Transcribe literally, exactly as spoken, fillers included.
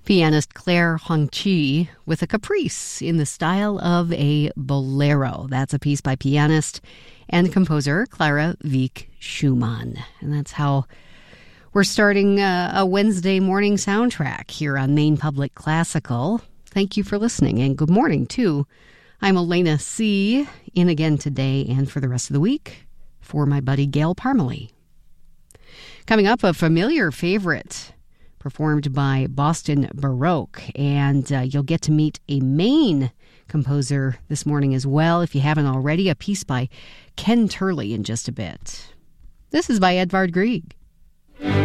Pianist Claire Hongqi with a caprice in the style of a bolero. That's a piece by pianist and composer Clara Wieck Schumann. And that's how we're starting a, a Wednesday morning soundtrack here on Maine Public Classical. Thank you for listening, and good morning, too. I'm Elena C., in again today and for the rest of the week for my buddy Gail Parmalee. Coming up, a familiar favorite performed by Boston Baroque, and uh, you'll get to meet a Maine composer this morning as well, if you haven't already, a piece by Ken Turley in just a bit. This is by Edvard Grieg.